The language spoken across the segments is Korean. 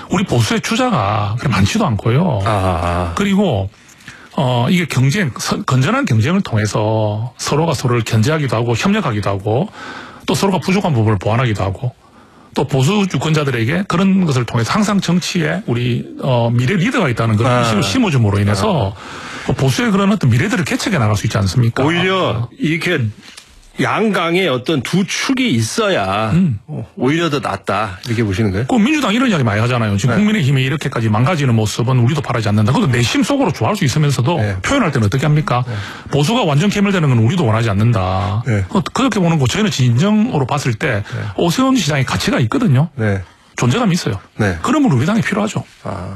우리 보수의 주자가 그렇게 많지도 않고요. 그리고 이게 건전한 경쟁을 통해서 서로가 서로를 견제하기도 하고 협력하기도 하고 또 서로가 부족한 부분을 보완하기도 하고 또 보수 주권자들에게 그런 것을 통해서 항상 정치에 우리 미래 리더가 있다는 그런 의식을 심어줌으로 인해서 보수의 그런 어떤 미래들을 개척해 나갈 수 있지 않습니까? 오히려 이렇게 양강의 어떤 두 축이 있어야 오히려 더 낫다 이렇게 보시는 거예요? 그 민주당 이런 이야기 많이 하잖아요. 지금 국민의힘이 이렇게까지 망가지는 모습은 우리도 바라지 않는다. 그것도 내심 속으로 좋아할 수 있으면서도 표현할 때는 어떻게 합니까? 보수가 완전 괴멸되는 건 우리도 원하지 않는다. 그렇게 보는 거 저희는 진정으로 봤을 때 오세훈 시장의 가치가 있거든요. 존재감이 있어요. 그런 분 우리 당에 필요하죠.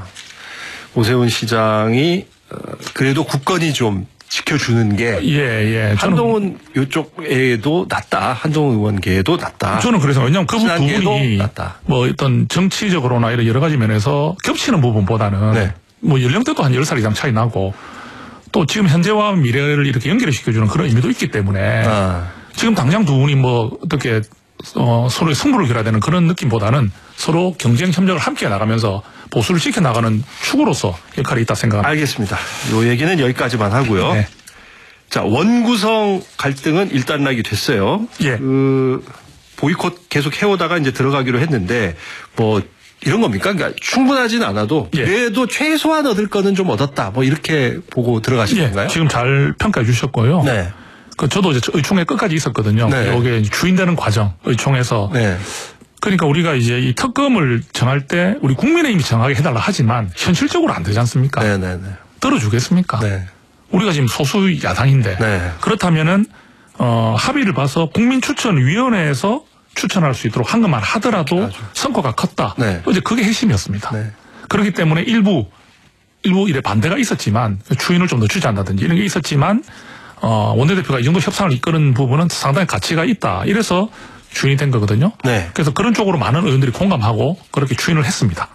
오세훈 시장이 그래도 굳건히 좀 지켜주는 게 한동훈 요쪽에도 낫다. 한동훈 의원계에도 낫다. 저는 그래서 왜냐하면 그 두 분이 뭐 어떤 정치적으로나 이런 여러 가지 면에서 겹치는 부분보다는 뭐 연령대도 한 10살 이상 차이 나고 또 지금 현재와 미래를 이렇게 연결시켜주는 그런 의미도 있기 때문에 지금 당장 두 분이 뭐 어떻게 서로의 승부를 겨뤄야 되는 그런 느낌보다는 서로 경쟁 협력을 함께 나가면서 보수를 지켜나가는 축으로서 역할이 있다 생각합니다. 알겠습니다. 이 얘기는 여기까지만 하고요. 자, 원구성 갈등은 일단락이 됐어요. 그 보이콧 계속 해오다가 이제 들어가기로 했는데 뭐 이런 겁니까? 그러니까 충분하진 않아도 그래도 최소한 얻을 거는 좀 얻었다. 뭐 이렇게 보고 들어가신 건가요? 지금 잘 평가해 주셨고요. 저도 이제 의총에 끝까지 있었거든요. 이게 주인되는 과정, 의총에서. 그러니까 우리가 이제 이 특검을 정할 때 우리 국민의힘이 정하게 해달라 하지만 현실적으로 안 되지 않습니까? 들어주겠습니까? 우리가 지금 소수 야당인데 그렇다면은 합의를 봐서 국민추천위원회에서 추천할 수 있도록 한 것만 하더라도 성과가 컸다. 어제 그게 핵심이었습니다. 그렇기 때문에 일부 이래 반대가 있었지만 추인을 좀 늦추지 않는다든지 이런 게 있었지만 원내대표가 이 정도 협상을 이끄는 부분은 상당히 가치가 있다. 이래서 추인이 된 거거든요. 그래서 그런 쪽으로 많은 의원들이 공감하고 그렇게 추인을 했습니다.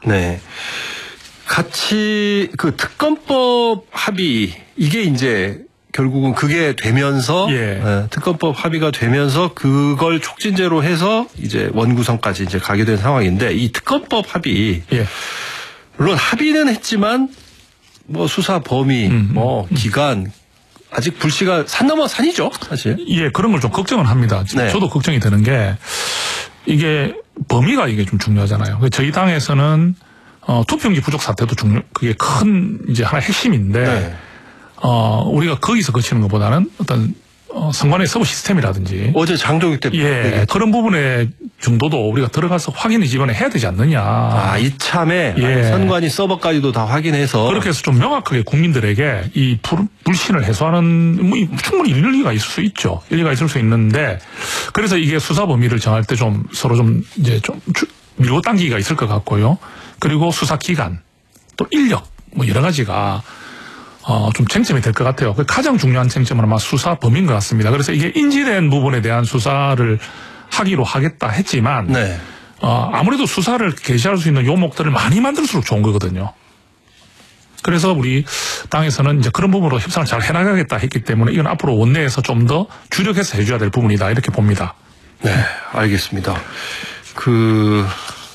같이 그 특검법 합의 이게 이제 결국은 그게 되면서 특검법 합의가 되면서 그걸 촉진제로 해서 이제 원구성까지 이제 가게 된 상황인데 이 특검법 합의 물론 합의는 했지만 뭐 수사 범위 뭐 기간 아직 불씨가 산 넘어 산이죠, 사실. 그런 걸 좀 걱정은 합니다. 저도 걱정이 되는 게 이게 범위가 이게 좀 중요하잖아요. 저희 당에서는 투표용지 부족 사태도 그게 큰 이제 하나의 핵심인데 우리가 거기서 거치는 것보다는 어떤 선관위 서브 시스템이라든지 어제 장동익 대표 그런 부분의 정도도 우리가 들어가서 확인을 이번에 해야 되지 않느냐. 이참에 선관위 서버까지도 다 확인해서 그렇게 해서 좀 명확하게 국민들에게 이 불신을 해소하는 뭐 충분히 일리가 있을 수 있죠. 일리가 있을 수 있는데 그래서 이게 수사 범위를 정할 때 좀 서로 좀 이제 좀 밀고 당기기가 있을 것 같고요. 그리고 수사 기간 또 인력 뭐 여러 가지가 좀 쟁점이 될 것 같아요. 가장 중요한 쟁점은 아마 수사 범위인 것 같습니다. 그래서 이게 인지된 부분에 대한 수사를 하기로 하겠다 했지만 아무래도 수사를 개시할 수 있는 요목들을 많이 만들수록 좋은 거거든요. 그래서 우리 당에서는 이제 그런 부분으로 협상을 잘 해나가겠다 했기 때문에 이건 앞으로 원내에서 좀 더 주력해서 해줘야 될 부분이다 이렇게 봅니다. 알겠습니다. 그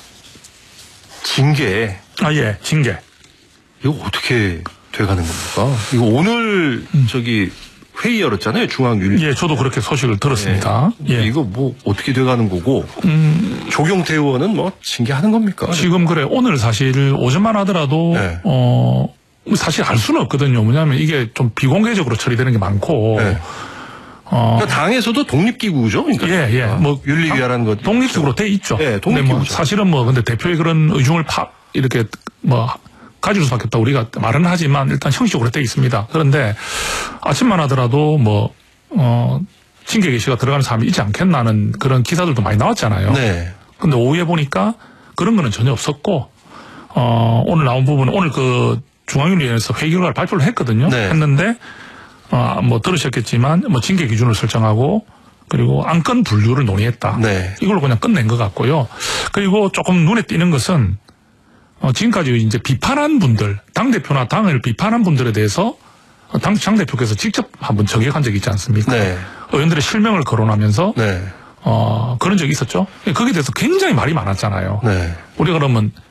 징계. 징계. 이거 어떻게 돼가는 겁니까? 이거 오늘 회의 열었잖아요, 중앙윤리. 저도 그렇게 소식을 들었습니다. 이거 뭐 어떻게 돼가는 거고 조경태 의원은 뭐 징계하는 겁니까? 지금 오늘 사실 오전만 하더라도 사실 알 수는 없거든요. 뭐냐면 이게 좀 비공개적으로 처리되는 게 많고. 그러니까 당에서도 독립기구죠? 그러니까 뭐 윤리위라는 것 독립적으로 돼 있죠. 독립기구죠. 뭐 사실은 근데 대표의 그런 의중을 이렇게 가질 수밖에 없다 우리가 말은 하지만 일단 형식적으로 돼 있습니다. 그런데 아침만 하더라도 징계 개시가 들어가는 사람이 있지 않겠나는 그런 기사들도 많이 나왔잖아요. 근데 오후에 보니까 그런 거는 전혀 없었고 오늘 나온 부분은 오늘 그 중앙윤리위원회에서 회의 결과를 발표를 했거든요. 했는데 들으셨겠지만 징계 기준을 설정하고 그리고 안건 분류를 논의했다. 이걸로 그냥 끝낸 것 같고요. 그리고 조금 눈에 띄는 것은 지금까지 이제 비판한 분들, 당대표나 당을 비판한 분들에 대해서 당대표께서 직접 한번 저격한 적이 있지 않습니까? 의원들의 실명을 거론하면서 그런 적이 있었죠. 거기에 대해서 굉장히 말이 많았잖아요. 우리가 그러면